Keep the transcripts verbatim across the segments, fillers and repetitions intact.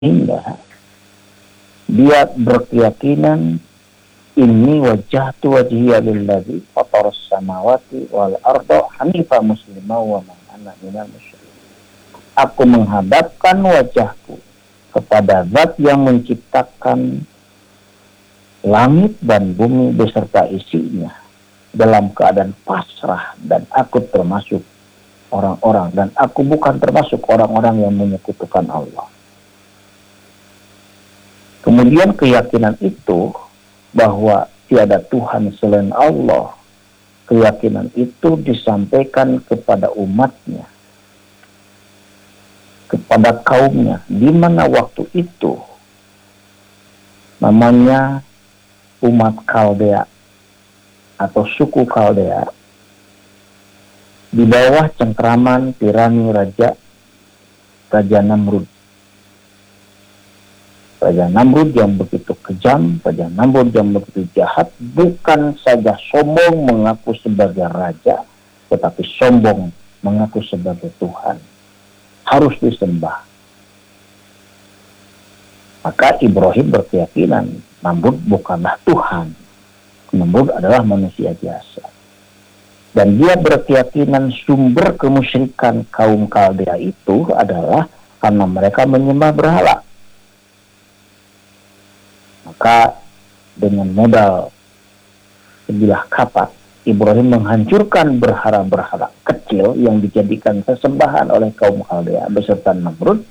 Hingga dia berkeyakinan inni wajjahtu wajhiya lillazi fataras samawati wal arda hanifan musliman wa ma ana minal musyrikin. Aku menghadapkan wajahku kepada Zat yang menciptakan langit dan bumi beserta isinya dalam keadaan pasrah, dan aku termasuk orang-orang dan aku bukan termasuk orang-orang yang menyekutukan Allah. Kemudian keyakinan itu bahwa tiada Tuhan selain Allah, keyakinan itu disampaikan kepada umatnya, kepada kaumnya, di mana waktu itu namanya umat Kaldea atau suku Kaldea, di bawah cengkraman tirani raja Raja Namrud. Raja Namrud yang begitu kejam, Raja Namrud yang begitu jahat, bukan saja sombong mengaku sebagai raja, tetapi sombong mengaku sebagai Tuhan. Harus disembah. Maka Ibrahim berkeyakinan Namrud bukanlah Tuhan. Namrud adalah manusia biasa. Dan dia berkeyakinan sumber kemusyrikan kaum Kaldea itu adalah karena mereka menyembah berhala. Maka dengan modal sebilah kapak, Ibrahim menghancurkan berhala-berhala kecil yang dijadikan sesembahan oleh kaum Kaldea beserta Namrud,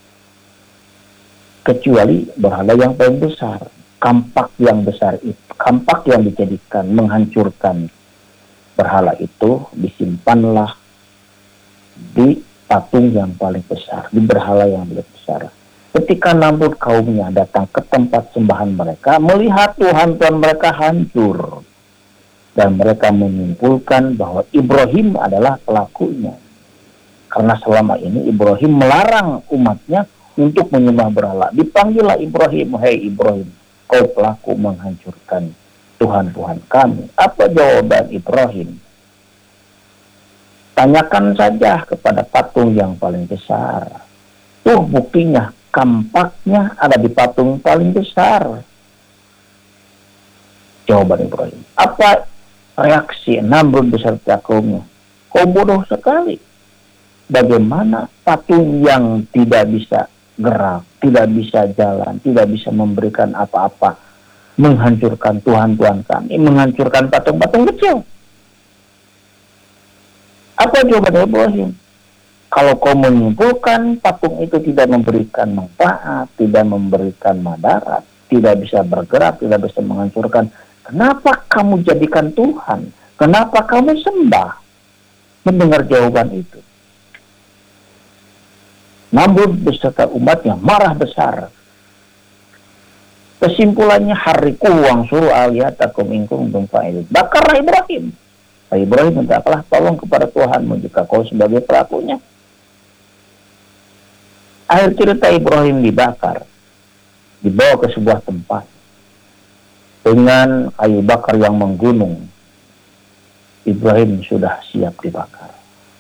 kecuali berhala yang paling besar, kampak yang besar itu, kampak yang dijadikan menghancurkan berhala itu disimpanlah di patung yang paling besar, di berhala yang paling besar. Ketika Namrud kaumnya datang ke tempat sembahan mereka, melihat Tuhan-Tuhan mereka hancur. Dan mereka menyimpulkan bahwa Ibrahim adalah pelakunya. Karena selama ini Ibrahim melarang umatnya untuk menyembah berhala. Dipanggillah Ibrahim, hei Ibrahim, kau pelaku menghancurkan Tuhan-Tuhan kami. Apa jawaban Ibrahim? Tanyakan saja kepada patung yang paling besar. Tuh buktinya, kampaknya ada di patung paling besar. Jawaban Ibrahim. Apa reaksi Namrud beserta kaumnya? Kau bodoh sekali. Bagaimana patung yang tidak bisa gerak, tidak bisa jalan, tidak bisa memberikan apa-apa, menghancurkan Tuhan-Tuhan kami, menghancurkan patung-patung kecil? Apa jawaban Ibrahim? Kalau kau menyimpulkan patung itu tidak memberikan manfaat, tidak memberikan madarat, tidak bisa bergerak, tidak bisa menghancurkan, kenapa kamu jadikan Tuhan? Kenapa kamu sembah? Mendengar jawaban itu, Namrud beserta umatnya marah besar. Kesimpulannya, hariku wang suruh aliyatakum ingkum tumfa'ilid. Bakarlah Ibrahim. Ibrahim mintalah tolong kepada Tuhanmu jika kau sebagai pelakunya. Akhir cerita, Ibrahim dibakar, dibawa ke sebuah tempat dengan kayu bakar yang menggunung. Ibrahim sudah siap dibakar.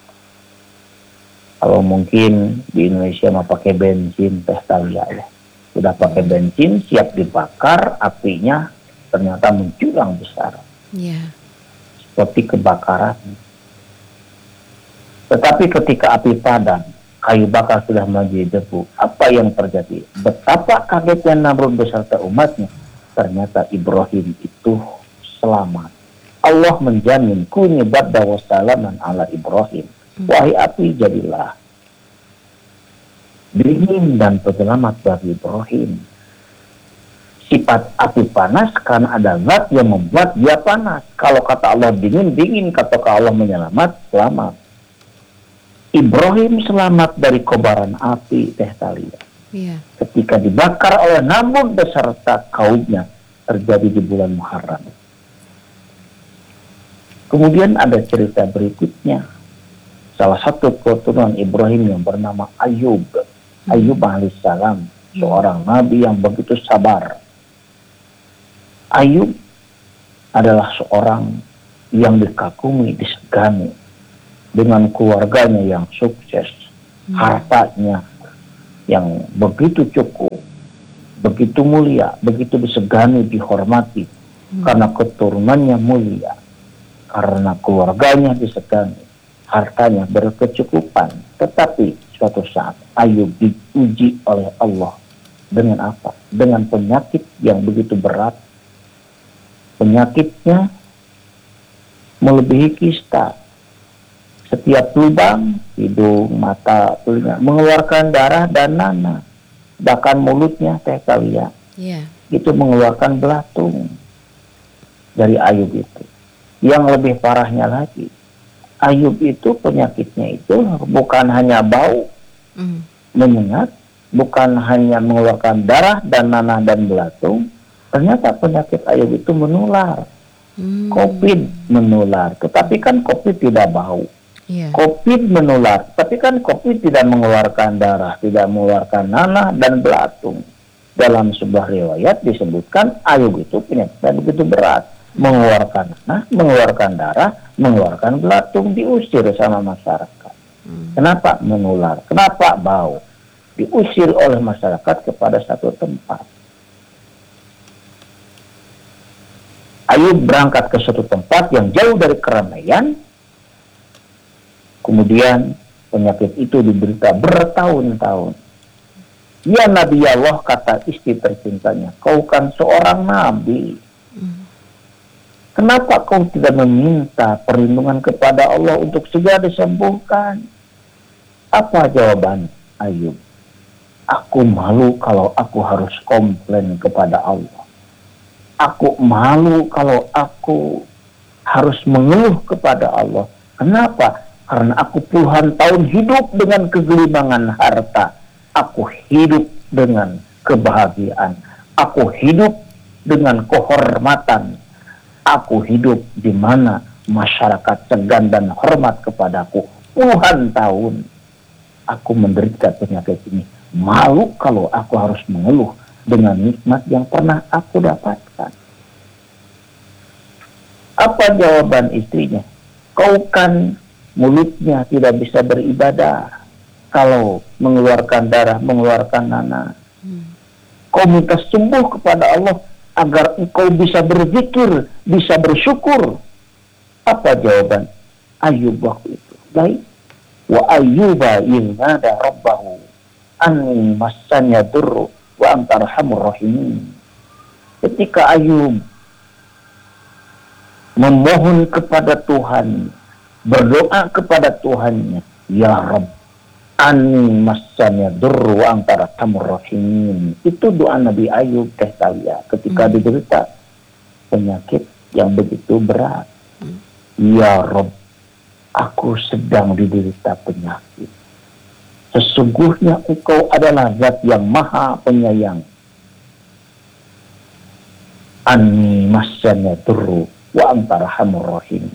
Kalau mungkin di Indonesia mau pakai bensin, teh talia ya. Sudah pakai bensin, siap dibakar, apinya ternyata menjulang besar. Yeah. Seperti kebakaran. Tetapi ketika api padam, kayu bakar sudah menjadi debu. Apa yang terjadi? Betapa kagetnya Namrud beserta umatnya. Ternyata Ibrahim itu selamat. Allah menjamin kuni badda wassalaman ala Ibrahim. Wahai api, jadilah dingin dan penyelamat bagi Ibrahim. Sifat api panas karena ada zat yang membuat dia panas. Kalau kata Allah dingin, dingin. Kata Allah menyelamat, selamat. Ibrahim selamat dari kobaran api, teh talia. Yeah. Ketika dibakar oleh Namrud beserta kaumnya, terjadi di bulan Muharram. Kemudian ada cerita berikutnya. Salah satu keturunan Ibrahim yang bernama Ayub. Hmm. Ayub alaihissalam, hmm. seorang nabi yang begitu sabar. Ayub adalah seorang yang dikagumi, disegani dengan keluarganya yang sukses, hmm. hartanya yang begitu cukup, begitu mulia, begitu disegani, dihormati, hmm. karena keturunannya mulia, karena keluarganya disegani, hartanya berkecukupan. Tetapi suatu saat Ayub diuji oleh Allah dengan apa? Dengan penyakit yang begitu berat. Penyakitnya melebihi kista. Setiap lubang, hidung, mata, telinga, mengeluarkan darah dan nanah. Bahkan mulutnya, teh kalian, yeah. itu mengeluarkan belatung dari Ayub itu. Yang lebih parahnya lagi, Ayub itu penyakitnya itu bukan hanya bau, mm. menyengat, bukan hanya mengeluarkan darah dan nanah dan belatung. Ternyata penyakit Ayub itu menular. Mm. Covid menular, tetapi kan Covid tidak bau. Yeah. Covid menular, tapi kan Covid tidak mengeluarkan darah, tidak mengeluarkan nanah dan belatung. Dalam sebuah riwayat disebutkan Ayub itu penyakitnya begitu berat, mengeluarkan nanah, mengeluarkan darah, mengeluarkan belatung, diusir sama masyarakat. Hmm. Kenapa menular? Kenapa bau? Diusir oleh masyarakat kepada satu tempat. Ayub berangkat ke suatu tempat yang jauh dari keramaian. Kemudian penyakit itu diderita bertahun-tahun. Ya Nabi Allah, kata istri tercintanya, kau kan seorang nabi. Hmm. Kenapa kau tidak meminta perlindungan kepada Allah untuk segera disembuhkan? Apa jawaban Ayub? Aku malu kalau aku harus komplain kepada Allah. Aku malu kalau aku harus mengeluh kepada Allah. Kenapa? Karena aku puluhan tahun hidup dengan kegelimangan harta. Aku hidup dengan kebahagiaan. Aku hidup dengan kehormatan. Aku hidup di mana masyarakat segan dan hormat kepadaku. Puluhan tahun aku menderita penyakit ini. Malu kalau aku harus mengeluh dengan nikmat yang pernah aku dapatkan. Apa jawaban istrinya? Kau kan mulutnya tidak bisa beribadah kalau mengeluarkan darah, mengeluarkan nanah. Hmm. Kau minta sembuh kepada Allah agar engkau bisa berzikir, bisa bersyukur. Apa jawaban Ayub waktu itu? Baik. Wa ayyuba innada rabbahu anni massanya durru wa anta arhamur rahimin. Ketika Ayub memohon kepada Tuhan, berdoa kepada Tuhannya, ya Rabb, ani massanya durru wa anta arhamur rahimin. Itu doa Nabi Ayub teh Talia ketika hmm. diderita penyakit yang begitu berat. Hmm. Ya Rabb, aku sedang diderita penyakit. Sesungguhnya Engkau adalah Zat yang Maha Penyayang. Ani massanya durru wa anta arhamur rahimin.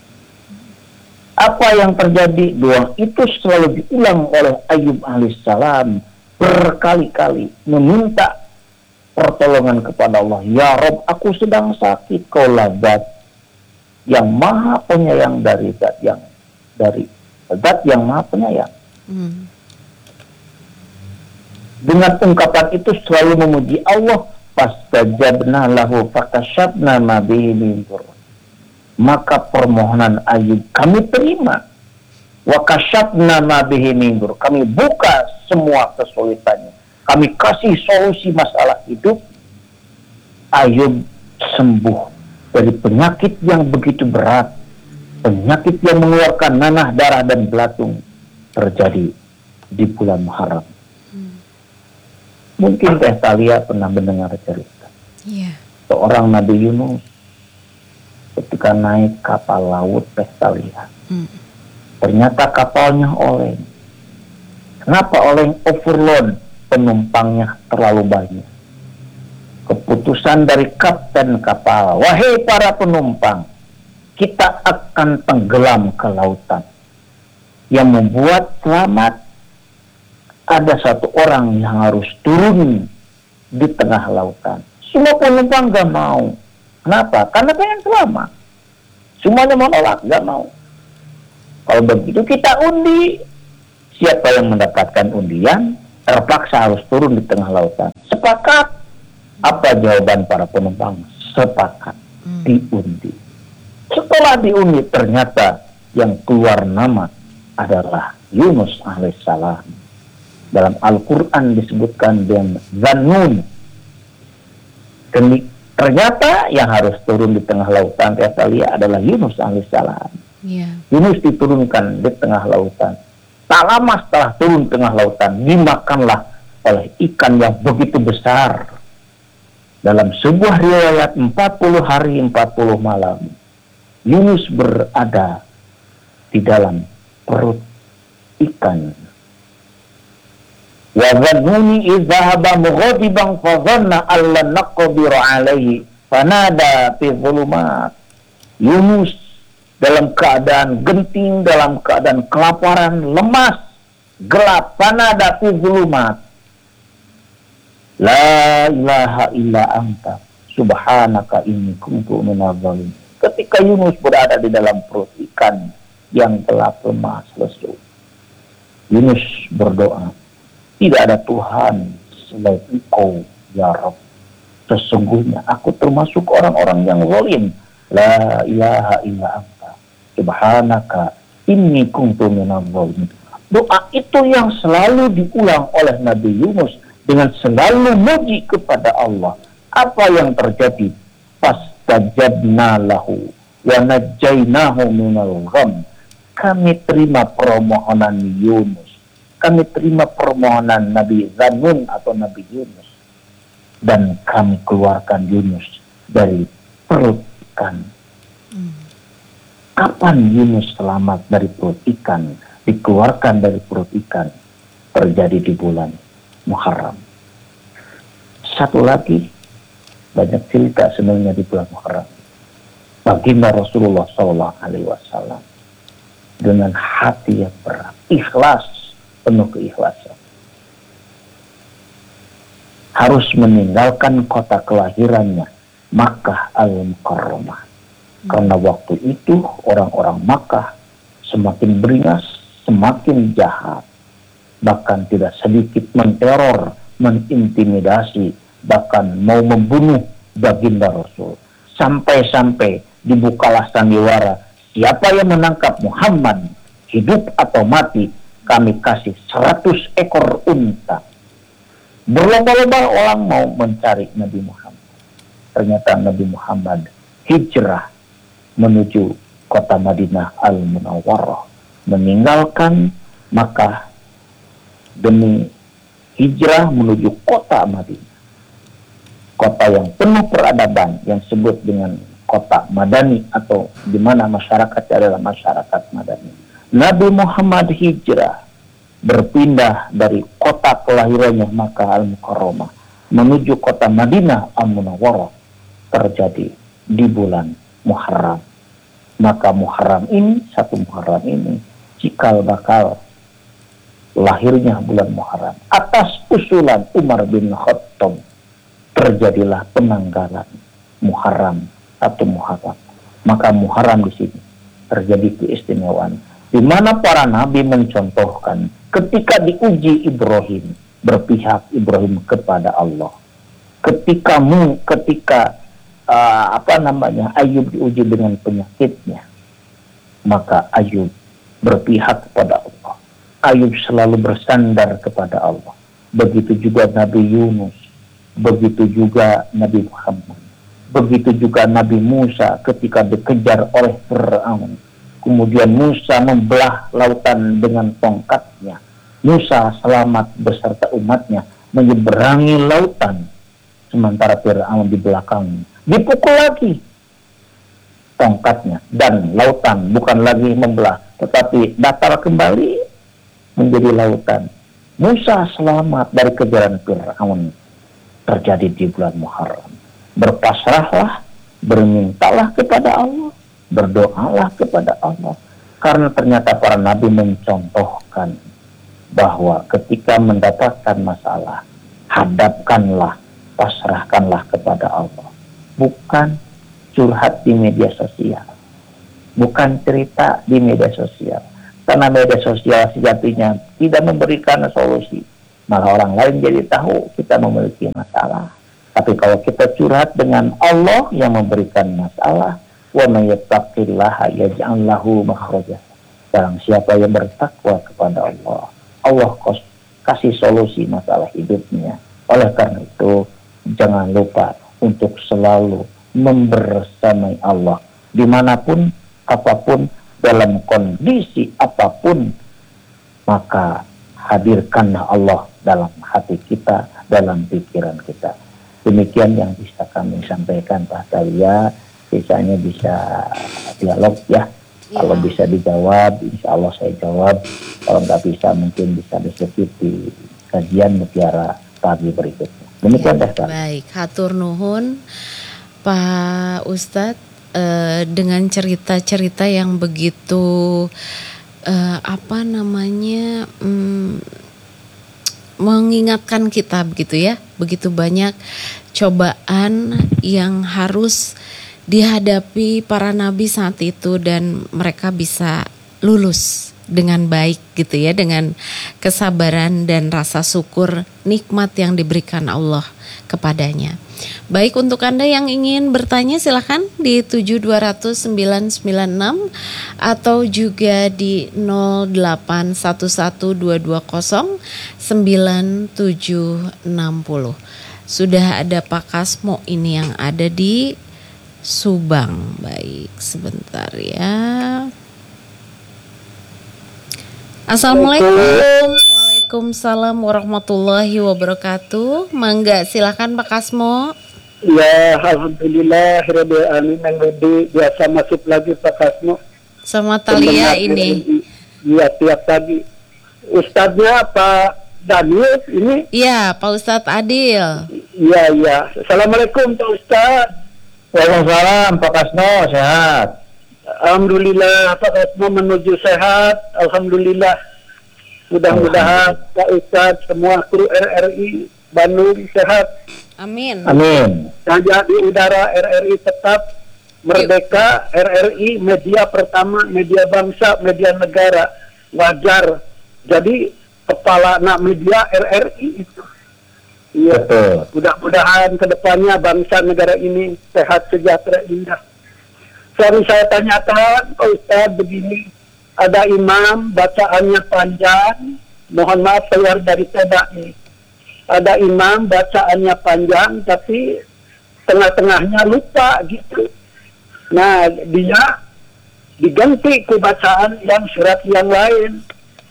Apa yang terjadi? Doa itu selalu diulang oleh Ayub alaihissalam berkali-kali meminta pertolongan kepada Allah. Ya Rob, aku sedang sakit. Kaulah Zat yang Maha Penyayang dari Zat yang dari Zat yang Maha Penyayang. Hmm. Dengan ungkapan itu selalu memuji Allah. Fastajabna lahu fakasyafna ma bihi min dhurr. Maka permohonan Ayub kami terima. Wa kasyafna ma bihi min dhurr. Kami buka semua kesulitannya. Kami kasih solusi masalah hidup. Ayub sembuh dari penyakit yang begitu berat. Penyakit yang mengeluarkan nanah, darah dan belatung terjadi di bulan Muharram. Hmm. Mungkin Teh Talia pernah mendengar cerita. Yeah. Seorang Nabi Yunus ketika naik kapal laut Teh Talia. Hmm. Ternyata kapalnya oleng. Kenapa oleng? Overload, penumpangnya terlalu banyak. Keputusan dari kapten kapal, wahai para penumpang, kita akan tenggelam ke lautan. Yang membuat selamat, ada satu orang yang harus turun di tengah lautan. Semua penumpang gak mau. Kenapa? Karena pengen selamat. Semuanya menolak, gak mau. Kalau begitu kita undi. Siapa yang mendapatkan undian, terpaksa harus turun di tengah lautan. Sepakat. Apa jawaban para penumpang? Sepakat. Hmm. Diundi. Setelah diundi ternyata yang keluar nama adalah Yunus alaihissalam. Dalam Al-Quran disebutkan dengan Zannun. Ternyata yang harus turun di tengah lautan kata lihat adalah Yunus alaihissalam. Yeah. Yunus diturunkan di tengah lautan. Tak lama setelah turun di tengah lautan, dimakanlah oleh ikan yang begitu besar. Dalam sebuah riwayat empat puluh hari empat puluh malam, Yunus berada di dalam perut ikan. Wa dhannuni idh dhahaba mughadiban fa dhanna an lan naqdiru alaihi fanada fi dhulumat. Yunus dalam keadaan genting, dalam keadaan kelaparan, lemas, gelap, fanada fi dhulumat. La ilaha illa anta subhanaka inni kuntu minadh dhalimin. Ketika Yunus berada di dalam perut ikan yang gelap, lemas, lesu, Yunus berdoa, tidak ada Tuhan selain Engkau ya Rabb. Sesungguhnya aku termasuk orang-orang yang zalim. La ilaha illa anta subhanaka inni kuntu minadh dhalimin. Doa itu yang selalu diulang oleh Nabi Yunus dengan selalu muji kepada Allah. Apa yang terjadi? Fastajabna lahu wa najjaynahu minal gham. Kami terima permohonan Yunus. Kami terima permohonan Nabi Zannun atau Nabi Yunus. Dan kami keluarkan Yunus dari perut ikan. Hmm. Kapan Yunus selamat dari perut ikan? Dikeluarkan dari perut ikan. Terjadi di bulan Muharram. Satu lagi, banyak cerita sebenarnya di bulan Muharram. Baginda Rasulullah Shallallahu Alaihi Wasallam dengan hati yang berat, ikhlas, penuh keikhlasan, harus meninggalkan kota kelahirannya, Makkah Al-Mukarramah. Hmm. Karena waktu itu orang-orang Makkah semakin beringas, semakin jahat, bahkan tidak sedikit menteror, mengintimidasi, bahkan mau membunuh baginda Rasul. Sampai-sampai dibukalah sandiwara, siapa yang menangkap Muhammad, hidup atau mati, kami kasih seratus ekor unta. Berlomba-lomba orang mau mencari Nabi Muhammad. Ternyata Nabi Muhammad hijrah menuju kota Madinah Al-Munawwarah, meninggalkan Makkah demi hijrah menuju kota Madinah, kota yang penuh peradaban yang disebut dengan kota Madani, atau di mana masyarakatnya adalah masyarakat Madani. Nabi Muhammad hijrah berpindah dari kota kelahirannya Makkah Al-Mukarramah menuju kota Madinah Al-Munawwarah terjadi di bulan Muharram. Maka Muharram ini, satu Muharram ini cikal bakal lahirnya bulan Muharram. Atas usulan Umar bin Khattab terjadilah penanggalan Muharram atau Muharram. Maka Muharram di sini terjadi keistimewaan, di mana para nabi mencontohkan ketika diuji Ibrahim, berpihak Ibrahim kepada Allah. Ketika mu, ketika uh, apa namanya Ayub diuji dengan penyakitnya, maka Ayub berpihak kepada Allah. Ayub selalu bersandar kepada Allah. Begitu juga Nabi Yunus, begitu juga Nabi Muhammad, begitu juga Nabi Musa ketika dikejar oleh Fir'aun. Kemudian Musa membelah lautan dengan tongkatnya. Musa selamat beserta umatnya menyeberangi lautan, sementara Fir'aun di belakang dipukul lagi tongkatnya, dan lautan bukan lagi membelah tetapi datar kembali menjadi lautan. Musa selamat dari kejaran Fir'aun. Terjadi di bulan Muharram. Berpasrahlah, bermintalah kepada Allah, berdoalah kepada Allah. Karena ternyata para nabi mencontohkan bahwa ketika mendapatkan masalah, hadapkanlah, pasrahkanlah kepada Allah. Bukan curhat di media sosial, bukan cerita di media sosial. Karena media sosial sejatinya tidak memberikan solusi, malah orang lain jadi tahu kita memiliki masalah. Tapi kalau kita curhat dengan Allah yang memberikan masalah, wa may yattaqillaha yaj'al lahu makhraja. Barang siapa yang bertakwa kepada Allah, Allah kasih solusi masalah hidupnya. Oleh karena itu, jangan lupa untuk selalu membersamai Allah dimanapun, apapun, dalam kondisi apapun, maka hadirkanlah Allah dalam hati kita, dalam pikiran kita. Demikian yang bisa kami sampaikan, Pak Thalia. Sisanya bisa dialog ya. Ya. Kalau bisa dijawab, insya Allah saya jawab. Kalau nggak bisa, mungkin bisa disebut di kajian Mutiara pagi berikutnya. Demikian ya, Pak. Baik, hatur nuhun Pak Ustadz eh, dengan cerita-cerita yang begitu eh, apa namanya hmm, mengingatkan kita begitu ya, begitu banyak cobaan yang harus dihadapi para nabi saat itu dan mereka bisa lulus dengan baik gitu ya, dengan kesabaran dan rasa syukur nikmat yang diberikan Allah kepadanya. Baik, untuk Anda yang ingin bertanya silahkan di tujuh dua nol nol sembilan sembilan enam atau juga di nol delapan satu satu dua dua nol sembilan tujuh enam nol. Sudah ada Pak Kasmo ini yang ada di Subang. Baik, sebentar ya. Assalamualaikum. Waalaikumsalam warahmatullahi wabarakatuh. Mangga silakan Pak Kasmo. Ya, alhamdulillah rabbil alamin. Yang biasa masuk lagi Pak Kasmo. Sama Thalia ini. Iya, tiap pagi. Ustadznya Pak Daniel ini. Iya, Pak Ustadz Adil. Iya, iya. Assalamualaikum Pak Ustadz. Waalaikumsalam Pak Kasmo, sehat. Alhamdulillah Pak Kasmo menuju sehat. Alhamdulillah. Mudah-mudahan Pak Ustadz semua kru R R I Bandung sehat. Amin. Amin. Saja di udara R R I tetap merdeka. R R I media pertama, media bangsa, media negara. Wajar. Jadi kepala anak media R R I itu. Iya. Betul. Mudah-mudahan kedepannya bangsa negara ini sehat, sejahtera, indah. Sorry saya tanyakan Pak Ustadz begini. Ada imam bacaannya panjang. Mohon maaf keluar dari tema ini. Ada imam bacaannya panjang tapi tengah-tengahnya lupa gitu. Nah dia diganti ke bacaan yang surat yang lain.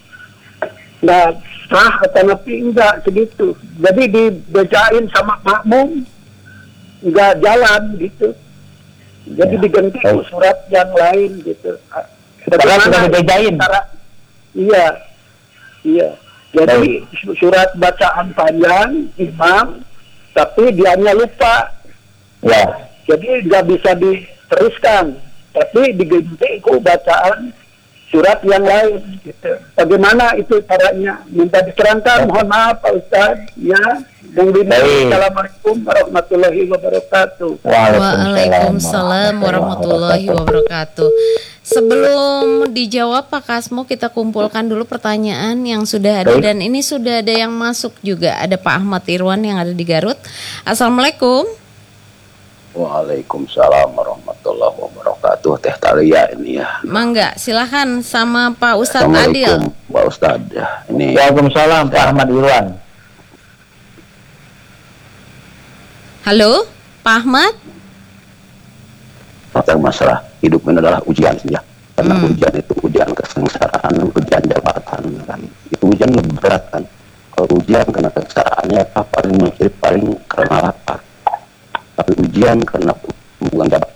Nah sah atau lebih enggak segitu. Jadi dibejain sama makmum enggak jalan gitu. Jadi ya, diganti ke surat yang lain gitu. Bagaimana sudah dibejain? Iya, iya. Jadi baik. Surat bacaan panjang imam, tapi dianya lupa. Ya. Jadi nggak bisa diteruskan, tapi diganti ke bacaan surat yang lain. Gitu. Bagaimana itu caranya? Minta diterangkan. Mohon maaf Pak Ustadz. Ya. Assalamualaikum warahmatullahi wabarakatuh. Waalaikumsalam warahmatullahi wabarakatuh. Sebelum dijawab Pak Kasmo, kita kumpulkan dulu pertanyaan yang sudah ada. Dan ini sudah ada yang masuk juga. Ada Pak Ahmad Irwan yang ada di Garut. Assalamualaikum. Waalaikumsalam warahmatullahi wabarakatuh. Teh Thalia ini ya. Mangga, silakan sama Pak Ustadz Adil. Assalamualaikum Pak Ustadz ya. Ini. Waalaikumsalam Pak Ahmad Irwan. Halo, Pak Ahmad. Tentang masalah hidup ini adalah ujian ya. Karena Hmm. ujian itu ujian kesengsaraan, ujian jabatan kan. Itu ujian lebih berat kan. Kalau ujian karena kesengsaraannya apa paling mirip paling karena lapar. Tapi ujian karena hubungan jabatan.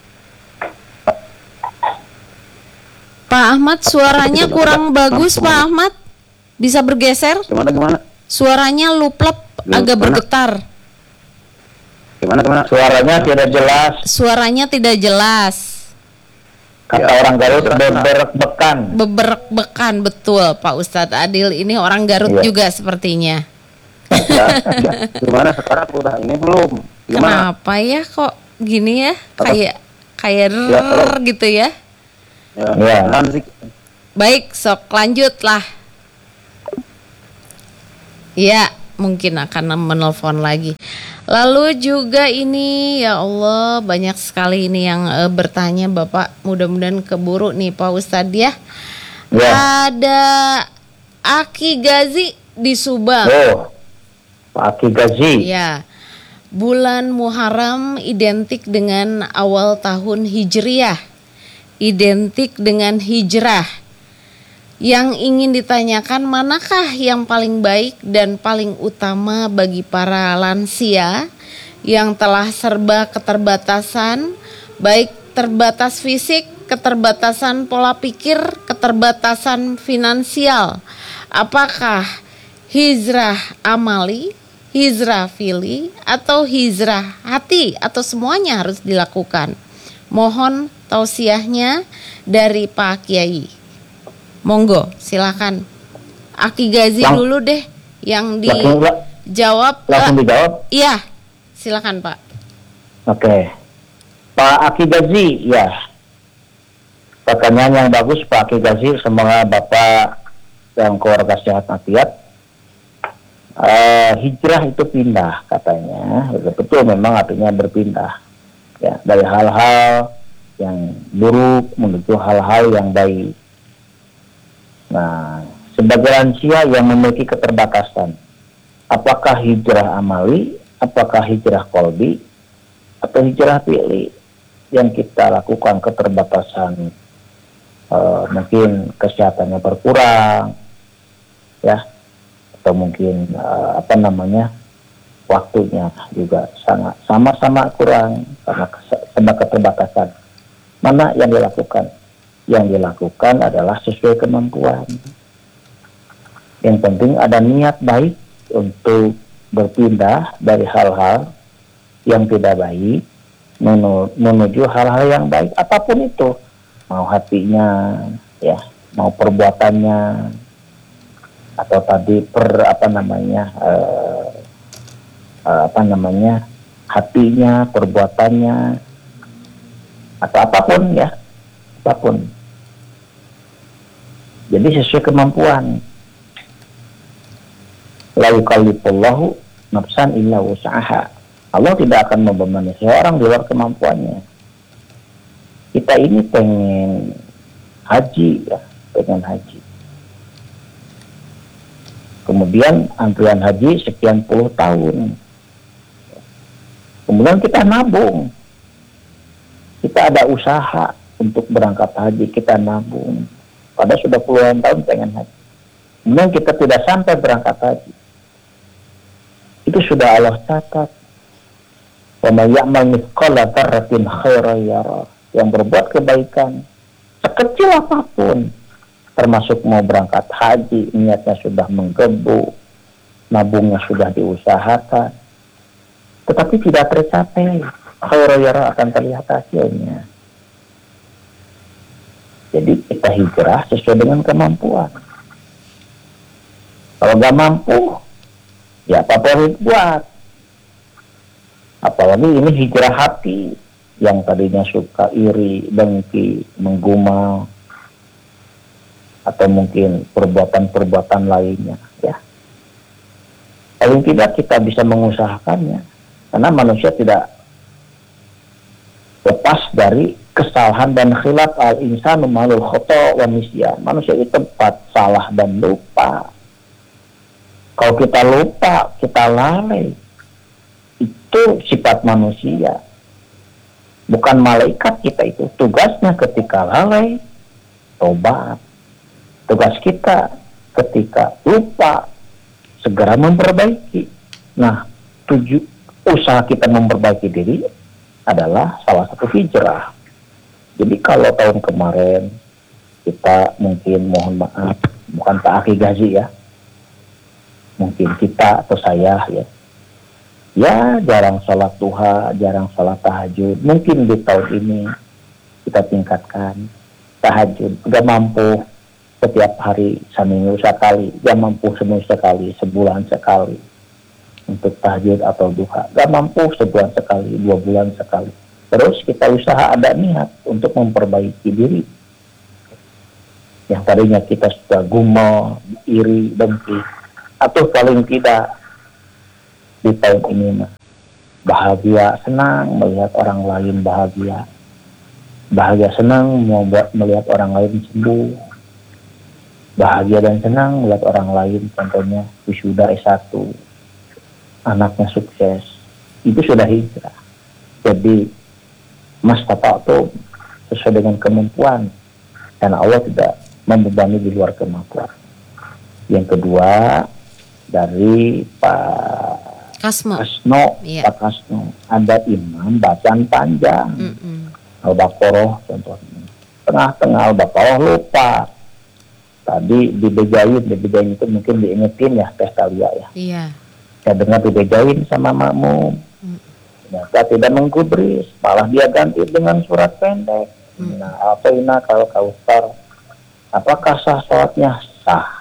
Pak Ahmad, suaranya kurang bagus Pak Ahmad. Bisa bergeser? Gimana gimana? Suaranya luplep, agak bergetar. Gimana gimana? Suaranya tidak jelas. Suaranya tidak jelas. Kata Ya, orang Garut jelas. beberek-bekan. Beberek-bekan, betul Pak Ustadz Adil. Ini orang Garut Iya. juga sepertinya. Ya, ya. Gimana sekarang udah ini belum? Gimana? Kenapa ya kok gini ya? Kayak kayak Ya, rrrr gitu ya. Ya, Ya. nanti Baik, sok lanjut lah. Ya, mungkin akan menelpon lagi. Lalu juga ini, ya Allah, banyak sekali ini yang uh, bertanya Bapak. Mudah-mudahan keburu nih Pak Ustadz ya. Ya. Ada Aki Gazi di Subang. Oh, Pak Aki Gazi. Ya. Bulan Muharram identik dengan awal tahun Hijriah, identik dengan hijrah. Yang ingin ditanyakan, manakah yang paling baik dan paling utama bagi para lansia yang telah serba keterbatasan, baik terbatas fisik, keterbatasan pola pikir, keterbatasan finansial. Apakah hijrah amali, hijrah fili, atau hijrah hati, atau semuanya harus dilakukan? Mohon tausiahnya dari Pak Kiai. Monggo, silakan. Aki Gazi Lang- dulu deh yang Langsung, dijawab. langsung Eh, dijawab. Iya, silakan Pak. Oke. Pak Aki Gazi, ya. Pertanyaan yang bagus Pak Aki Gazi. Semoga Bapak dan keluarga sehat walafiat. Uh, hijrah itu pindah katanya. Betul, memang artinya berpindah. Ya, dari hal-hal yang buruk menuju hal-hal yang baik. Nah, sebagai lansia yang memiliki keterbatasan, apakah hijrah amali, apakah hijrah kolbi, atau hijrah pilih yang kita lakukan keterbatasan, uh, mungkin kesehatannya berkurang, ya, atau mungkin uh, apa namanya waktunya juga sangat sama-sama kurang karena sebab keterbatasan. Mana yang dilakukan? Yang dilakukan adalah sesuai kemampuan. Yang penting ada niat baik untuk berpindah dari hal-hal yang tidak baik menuju hal-hal yang baik, apapun itu, mau hatinya, ya, mau perbuatannya, atau tadi per apa namanya, uh, uh, apa namanya, hatinya, perbuatannya, atau apapun ya, apapun. Jadi sesuai kemampuan. La yukallifullahu nafsan illa wus'aha. Allah tidak akan membebani seorang di luar kemampuannya. Kita ini pengen haji, ya, pengen haji. Kemudian antrian haji sekian puluh tahun. Kemudian kita nabung. Kita ada usaha untuk berangkat haji, kita nabung. Padahal sudah puluhan tahun pengen haji. Kemudian kita tidak sampai berangkat haji. Itu sudah Allah catat. Wa may ya'mal mithqala dzarratin khairan yarah. Yang berbuat kebaikan sekecil apapun, termasuk mau berangkat haji, niatnya sudah menggebu, nabungnya sudah diusahakan, tetapi tidak tercapai, khairan yarah akan terlihat hasilnya. Jadi kita hijrah sesuai dengan kemampuan. Kalau nggak mampu, ya apa-apa harus buat. Apalagi ini hijrah hati, yang tadinya suka iri, dengki, menggumam, atau mungkin perbuatan-perbuatan lainnya, ya. Paling tidak kita bisa mengusahakannya, karena manusia tidak lepas dari kesalahan dan khilaf. Al insanu malul khoto wa nisyan. Manusia itu tempat salah dan lupa. Kalau kita lupa, kita lalai, itu sifat manusia, bukan malaikat. Kita itu tugasnya ketika lalai tobat, tugas kita ketika lupa segera memperbaiki. Nah, tujuh usaha kita memperbaiki diri adalah salah satu hijrah. Jadi kalau tahun kemarin kita mungkin, mohon maaf, bukan Pak Aki Gazi ya, mungkin kita atau saya ya, ya jarang sholat duha, jarang sholat tahajud. Mungkin di tahun ini kita tingkatkan tahajud. Gak mampu setiap hari seminggu sekali, gak mampu seminggu sekali, sebulan sekali untuk tahajud atau duha. Gak mampu sebulan sekali, dua bulan sekali. Terus kita usaha, ada niat untuk memperbaiki diri. Yang tadinya kita sudah gumoh, iri, dengki, atau paling tidak di tahun ini mah bahagia, senang melihat orang lain bahagia, bahagia senang membuat melihat orang lain sembuh, bahagia dan senang melihat orang lain contohnya wisuda S satu, anaknya sukses, itu sudah hijrah. Jadi Mas Papa itu sesuai dengan kemampuan dan Allah tidak membebani di luar kemampuan. Yang kedua dari Pak Kasmo. Kasno, Iya. Pak Kasno, ada imam bacaan panjang, Mm-mm. Al-Baqarah contohnya. Tengah-tengah Al-Baqarah lupa. Tadi dibejain, dibejain itu mungkin diingetin ya Teh Talia ya. Iya. Saya dengar dibejain sama makmum. Mm. Ternyata tidak menggubris, malah dia ganti dengan surat pendek. Mm. Nah, apa ini kalau Kausar? Apakah sah sholatnya? Sah.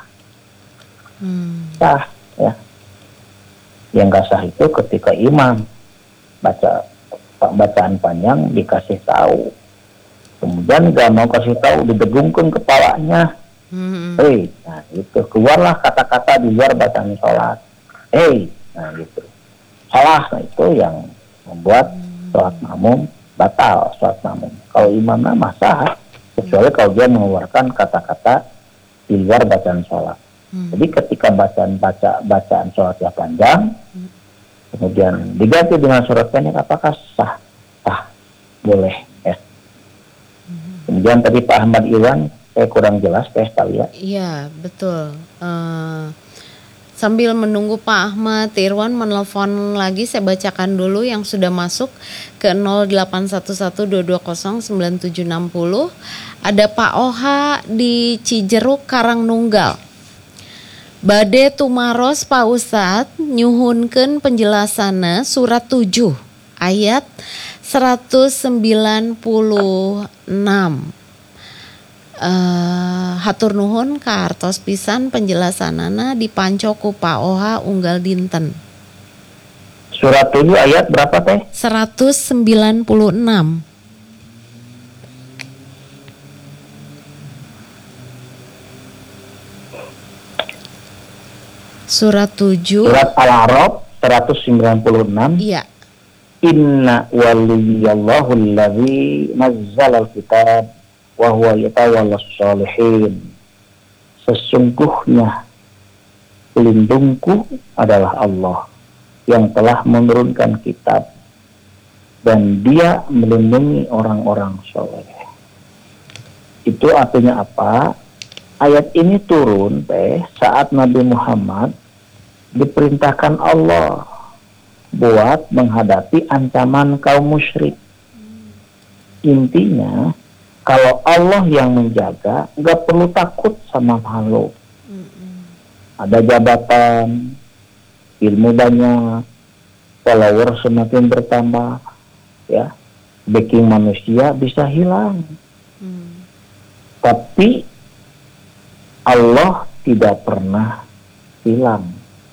Hmm. Sah ya. Yang gak sah itu ketika imam baca bacaan panjang dikasih tahu, kemudian gak mau kasih tahu, didegungkan kepalanya. Hmm. Hei, nah itu keluarlah kata-kata di luar bacaan sholat. Hei, nah gitu. Salah, nah itu yang membuat sholat makmum batal, sholat makmum. Kalau imamnya mah sah, kecuali kalau dia mengeluarkan kata-kata di luar bacaan sholat. Hmm. Jadi ketika bacaan baca bacaan sholatnya panjang, Hmm. kemudian diganti dengan surat pendek, apakah sah? Sah, boleh ya. Hmm. Kemudian tadi Pak Ahmad Iwan, saya kurang jelas, Teh Talia. Iya, betul. Eh, sambil menunggu Pak Ahmad Irwan menelpon lagi, saya bacakan dulu yang sudah masuk ke nol delapan satu satu dua dua nol sembilan tujuh enam nol. Ada Pak Oha di Cijeruk Karangnunggal. Bade tumaros Pak Ustad nyuhunkeun penjelasanna surat tujuh ayat seratus sembilan puluh enam. Uh, hatur nuhun kaartos pisan penjelasanana dipanco ku Pak Oha unggal dinten. Surat tujuh ayat berapa Teh? seratus sembilan puluh enam. Surat tujuh. Surat Al-A'raf seratus sembilan puluh enam. Iya. Inna waliyallahu alladzi nazzala al-kitab wa huwa yatawallas shalihin. Sesungguhnya pelindungku adalah Allah yang telah menurunkan kitab dan dia melindungi orang-orang soleh. Itu artinya apa? Ayat ini turun teh saat Nabi Muhammad diperintahkan Allah buat menghadapi ancaman kaum musyrik. Intinya kalau Allah yang menjaga, nggak perlu takut sama makhluk. Ada jabatan, ilmu banyak, follower semakin bertambah, ya, backing manusia bisa hilang. Hmm. Tapi Allah tidak pernah hilang.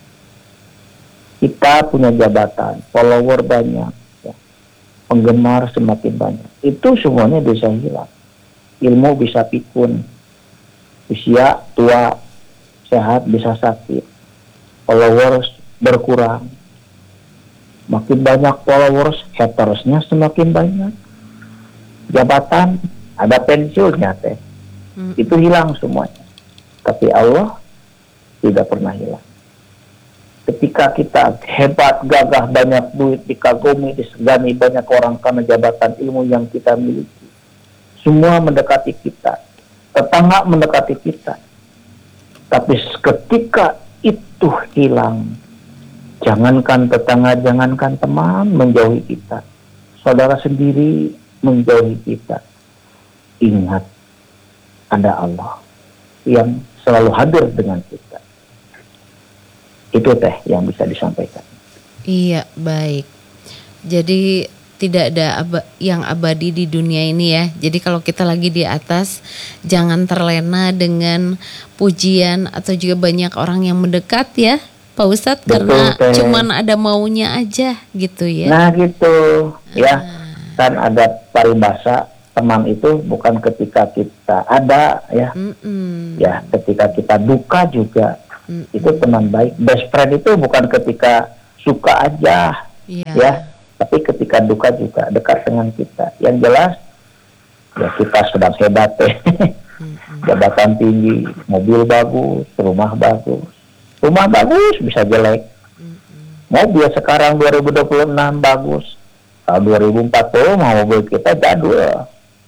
Kita punya jabatan, follower banyak, ya, penggemar semakin banyak. Itu semuanya bisa hilang. Ilmu bisa pikun, usia tua, sehat bisa sakit, followers berkurang. Makin banyak followers, hatersnya semakin banyak. Jabatan, ada pensiunnya teh. Hmm. Itu hilang semuanya. Tapi Allah tidak pernah hilang. Ketika kita hebat, gagah, banyak duit, dikagumi, disegani banyak orang karena jabatan ilmu yang kita miliki. Semua mendekati kita. Tetangga mendekati kita. Tapi ketika itu hilang, jangankan tetangga, jangankan teman menjauhi kita. Saudara sendiri menjauhi kita. Ingat, ada Allah yang selalu hadir dengan kita. Itu teh yang bisa disampaikan. Iya, baik. Jadi tidak ada aba- yang abadi di dunia ini ya. Jadi kalau kita lagi di atas, jangan terlena dengan pujian atau juga banyak orang yang mendekat ya, Pak Ustadz, Betul, karena teh. cuman ada maunya aja gitu ya. Nah gitu, ya. Kan ada paribasa, teman itu bukan ketika kita ada, ya. Mm-mm. Ya, ketika kita duka juga Mm-mm. Itu teman baik. Best friend itu bukan ketika suka aja, Iya. ya, tapi ketika duka juga dekat dengan kita. Yang jelas, ya kita sedang hebat teh, jabatan tinggi, mobil bagus, rumah bagus, rumah bagus bisa jelek, mobil sekarang dua ribu dua puluh enam bagus, tahun dua ribu empat puluh mau mobil kita jadul,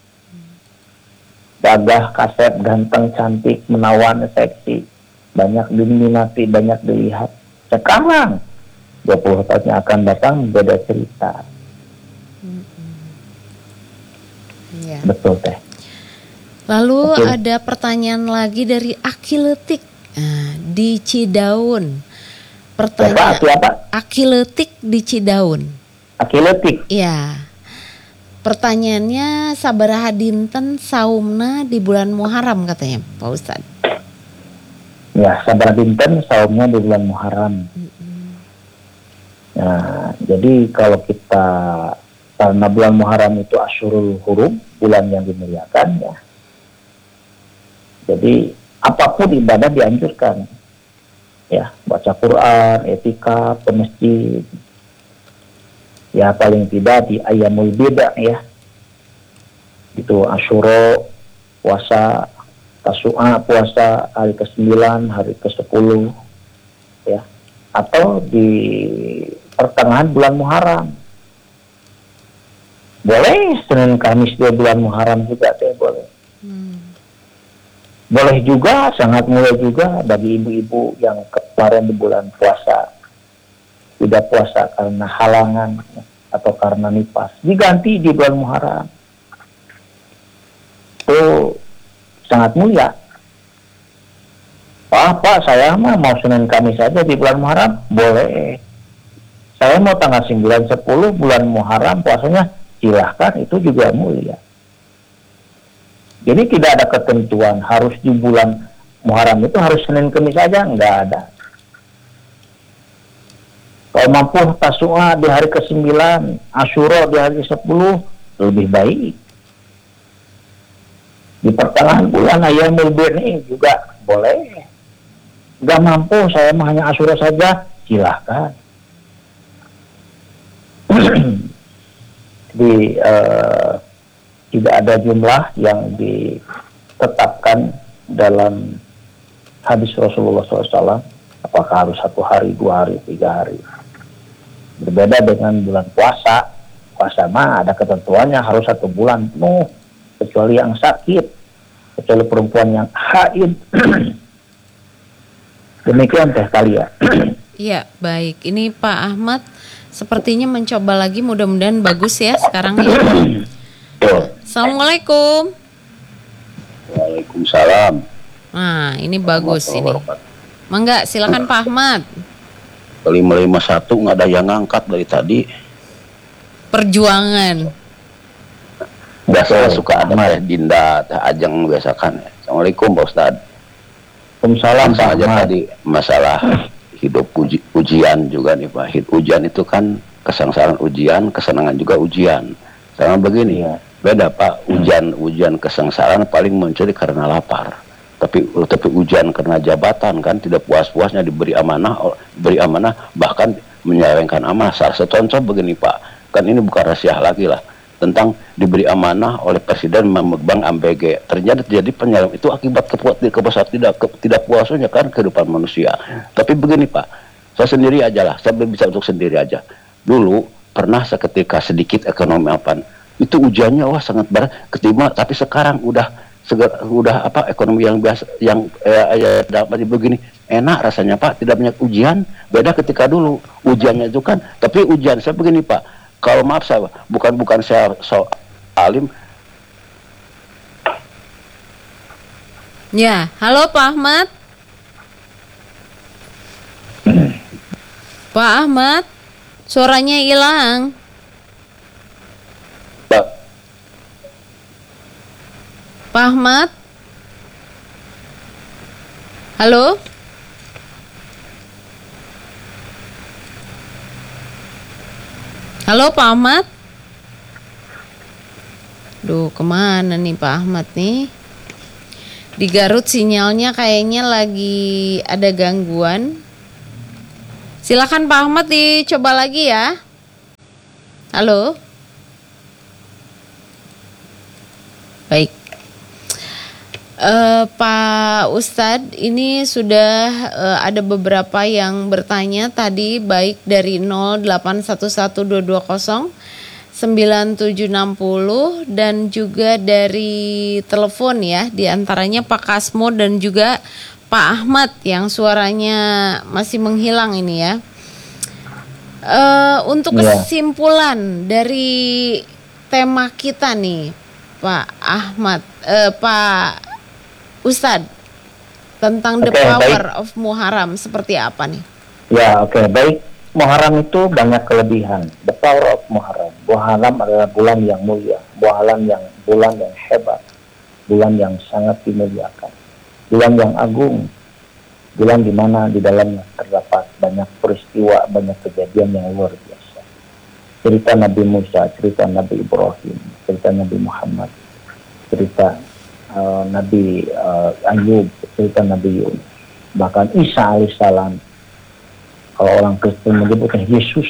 gagah, kaset, ganteng, cantik, menawan, seksi, banyak diminati, banyak dilihat. Sekarang dua puluh tahun yang akan datang beda cerita. Iya. Betul teh. Lalu Betul. ada pertanyaan lagi dari Akiletik nah, di Cidaun. Siapa? Pertanyaan Aki apa? Akiletik di Cidaun. Akiletik. Ya. Pertanyaannya sabaraha dinten saumna di bulan Muharram katanya Pak Ustadz. Ya, sabar dinten saumnya di bulan Muharram. Nah, jadi kalau kita, karena bulan Muharram itu Asyurul Hurum, bulan yang dimuliakan, ya. Jadi apapun ibadah dianjurkan, ya, baca Quran, etika, ke masjid, ya paling tidak di Ayyamul Bida, ya, itu Asyura, puasa, Tasu'a, puasa hari kesembilan, hari kesepuluh, ya, atau di pertengahan bulan Muharram. Boleh Senin Kamis di bulan Muharram juga teh boleh. Hmm. Boleh juga, sangat mulia juga bagi ibu-ibu yang kemarin di bulan puasa tidak puasa karena halangan atau karena nifas, diganti di bulan Muharram. Itu sangat mulia. Pak, Pak, saya mah mau Senin Kamis saja di bulan Muharram, boleh. Saya mau tanggal sembilan sepuluh bulan Muharram puasanya, silahkan, itu juga mulia. Jadi tidak ada ketentuan harus di bulan Muharram itu harus Senin Kamis saja, enggak ada. Kalau mampu Tasu'a di hari kesembilan, Asyura di hari kesepuluh, lebih baik. Di pertengahan bulan Ayyamul Bid ini juga boleh. Enggak mampu, saya mah hanya Asyura saja, silahkan. Di uh, tidak ada jumlah yang ditetapkan dalam hadis Rasulullah shallallahu alaihi wasallam apakah harus satu hari, dua hari, tiga hari. Berbeda dengan bulan puasa. Puasa mah ada ketentuannya harus satu bulan penuh, kecuali yang sakit, kecuali perempuan yang haid. Demikian teh kali ya. Iya, baik. Ini Pak Ahmad sepertinya mencoba lagi, mudah-mudahan bagus ya sekarang ya. Assalamualaikum. Waalaikumsalam. Nah, ini bagus ini. Mangga, silakan Pak Ahmad. lima lima satu nggak ada yang ngangkat dari tadi. Perjuangan. Biasa suka ada teh Dinda, teh Ajeng biasakan. Assalamualaikum Pak Ustadz. Waalaikumsalam. Langsung aja tadi masalah hidup uji, ujian juga nih Pak. Hidup ujian itu kan kesengsaraan ujian, kesenangan juga ujian. Sama begini, Iya. beda Pak. Ujian ujian kesengsaraan paling muncul karena lapar. Tapi tapi ujian karena jabatan kan tidak puas-puasnya diberi amanah, beri amanah bahkan menyelewengkan amanah. Salah satu contoh begini Pak, kan ini bukan rahasia lagi lah tentang diberi amanah oleh presiden memegang A M B G. Ternyata terjadi penyalahgunaan itu akibat kepuas kepuasan tidak ke, tidak puasnya kan kehidupan manusia. Tapi begini Pak, saya sendiri aja lah, saya bisa untuk sendiri aja. Dulu pernah seketika sedikit ekonomi apa itu ujiannya wah sangat berat ketima, tapi sekarang udah segera, udah apa ekonomi yang biasa yang eh, ya, dapat begini enak rasanya Pak, tidak banyak ujian. Beda ketika dulu ujiannya itu kan, tapi ujian saya begini Pak, kalau maaf saya bukan bukan saya so alim. Ya, halo Pak Ahmad. Pak Ahmad, suaranya hilang. Pak, Pak Ahmad. Halo? Halo Pak Ahmad? Duh, kemana nih Pak Ahmad nih? Di Garut sinyalnya kayaknya lagi ada gangguan. Silakan Pak Ahmad dicoba lagi ya. Halo. Baik. Uh, Pak Ustadz, ini sudah uh, ada beberapa yang bertanya tadi, baik dari nol delapan satu satu dua dua nol sembilan tujuh enam nol dan juga dari telepon ya, diantaranya Pak Kasmo dan juga Pak Ahmad yang suaranya masih menghilang ini ya. Uh, untuk Ya. kesimpulan dari tema kita nih, Pak Ahmad, uh, Pak Ustadz, tentang the Oke, power baik. of Muharram seperti apa nih? Ya, oke, baik. Muharram itu banyak kelebihan. The power of Muharram. Muharram adalah bulan yang mulia, bulan yang bulan yang hebat, bulan yang sangat dimuliakan, bulan yang agung, bulan di mana di dalamnya terdapat banyak peristiwa, banyak kejadian yang luar biasa. Cerita Nabi Musa, cerita Nabi Ibrahim, cerita Nabi Muhammad, cerita Uh, Nabi uh, Ayub, cerita Nabi Yunus, bahkan Isa alaihissalam. Kalau orang Kristen menyebutnya Yesus,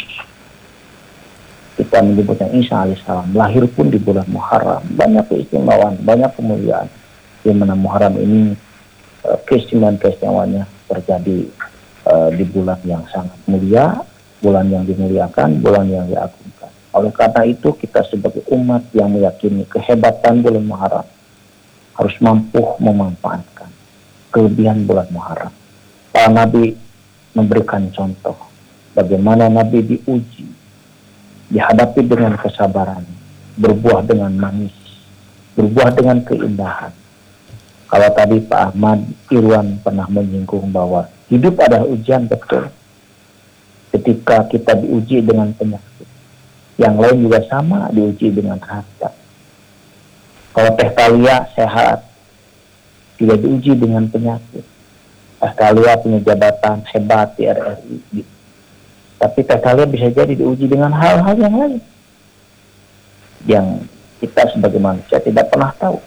kita menyebutnya Isa alaihissalam. Lahir pun di bulan Muharram. Banyak keistimewaan, banyak kemuliaan. Di mana Muharram ini uh, keistimewaan-keistimewaannya terjadi uh, di bulan yang sangat mulia, bulan yang dimuliakan, bulan yang diagungkan. Oleh karena itu kita sebagai umat yang meyakini kehebatan bulan Muharram harus mampu memanfaatkan kelebihan bulan Muharram. Para Nabi memberikan contoh bagaimana Nabi diuji, dihadapi dengan kesabaran, berbuah dengan manis, berbuah dengan keindahan. Kalau tadi Pak Ahmad Irwan pernah menyinggung bahwa hidup adalah ujian, betul. Ketika kita diuji dengan penyakit, yang lain juga sama diuji dengan harta. Kalau Teh Talia sehat, tidak diuji dengan penyakit. Teh Talia punya jabatan hebat di R R I. Tapi Teh Talia bisa jadi diuji dengan hal-hal yang lain. Yang kita sebagai manusia tidak pernah tahu.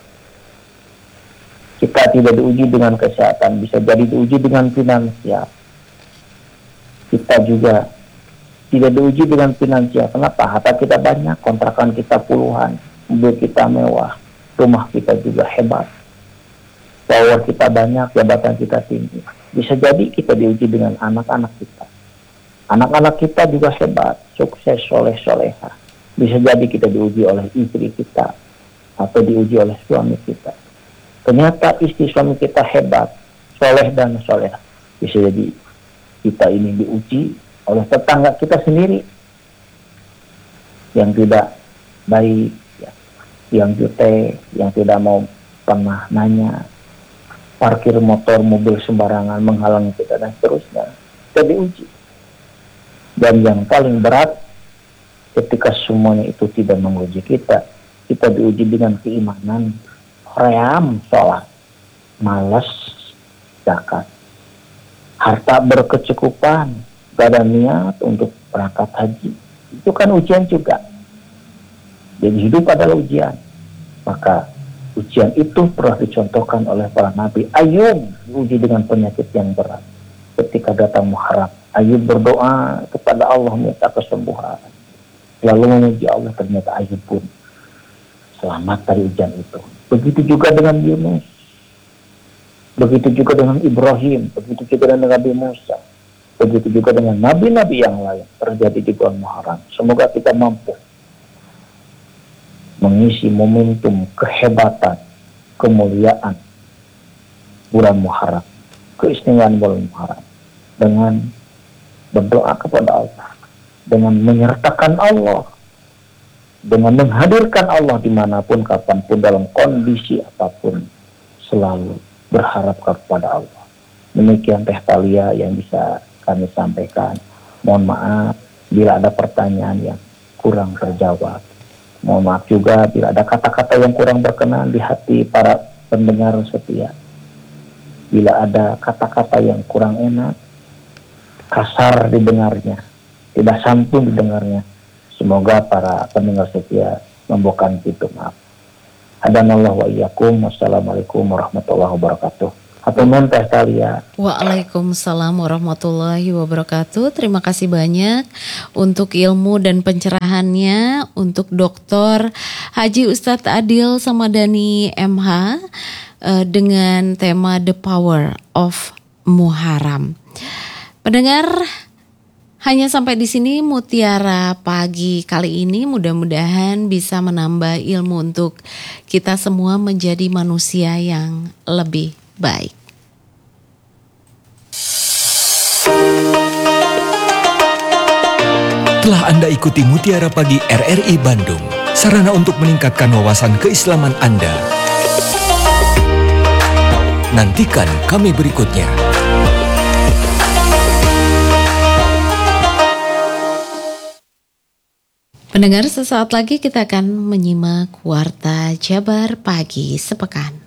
Kita tidak diuji dengan kesehatan, bisa jadi diuji dengan finansial. Kita juga tidak diuji dengan finansial. Kenapa? Harta kita banyak, kontrakan kita puluhan, mobil kita mewah, rumah kita juga hebat, power kita banyak, jabatan kita tinggi. Bisa jadi kita diuji dengan anak-anak kita. Anak-anak kita juga hebat, sukses, soleh-soleha. Bisa jadi kita diuji oleh istri kita atau diuji oleh suami kita. Ternyata istri suami kita hebat, soleh dan soleha. Bisa jadi kita ini diuji oleh tetangga kita sendiri yang tidak baik, yang jutek, yang tidak mau pernah nanya, parkir motor, mobil sembarangan, menghalangi kita, dan seterusnya. Kita diuji. Dan yang paling berat, ketika semuanya itu tidak menguji kita, kita diuji dengan keimanan, ream, sholat, malas, zakat, harta berkecukupan, gak ada niat untuk berangkat haji. Itu kan ujian juga. Jadi hidup adalah ujian. Maka ujian itu pernah dicontohkan oleh para nabi. Ayub diuji dengan penyakit yang berat. Ketika datang Muharram, Ayub berdoa kepada Allah minta kesembuhan. Lalu memuji Allah, ternyata Ayub pun selamat dari ujian itu. Begitu juga dengan Yunus. Begitu juga dengan Ibrahim. Begitu juga dengan Nabi Musa. Begitu juga dengan nabi-nabi yang lain terjadi di bulan Muharram. Semoga kita mampu mengisi momentum kehebatan, kemuliaan bulan Muharram, keistimewaan bulan Muharram dengan berdoa kepada Allah, dengan menyertakan Allah, dengan menghadirkan Allah dimanapun, kapanpun, dalam kondisi apapun, selalu berharap kepada Allah. Demikian Teh Talia yang bisa kami sampaikan. Mohon maaf bila ada pertanyaan yang kurang terjawab. Mohon maaf juga bila ada kata-kata yang kurang berkenan di hati para pendengar setia. Bila ada kata-kata yang kurang enak, kasar didengarnya, tidak santun didengarnya, semoga para pendengar setia membukakan pintu maaf. Hadanallah wa iyyakum. Wassalamualaikum warahmatullahi wabarakatuh. Hatur nuhun Teh Talia. Waalaikumsalam warahmatullahi wabarakatuh. Terima kasih banyak untuk ilmu dan pencerahannya untuk Doktor Haji Ustadz Adil Samadani M H uh, dengan tema The Power of Muharram. Pendengar, hanya sampai di sini Mutiara Pagi kali ini. Mudah-mudahan bisa menambah ilmu untuk kita semua menjadi manusia yang lebih baik. Telah Anda ikuti Mutiara Pagi R R I Bandung, sarana untuk meningkatkan wawasan keislaman Anda. Nantikan kami berikutnya. Pendengar, sesaat lagi kita akan menyimak Warta Jabar Pagi Sepekan.